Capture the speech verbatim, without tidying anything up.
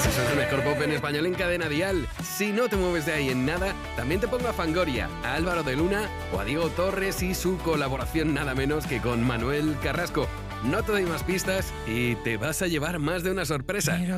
Eso es el mejor pop en español en Cadena Dial. Si no te mueves de ahí en nada, también te pongo a Fangoria, a Álvaro de Luna o a Diego Torres y su colaboración nada menos que con Manuel Carrasco. No te doy más pistas y te vas a llevar más de una sorpresa.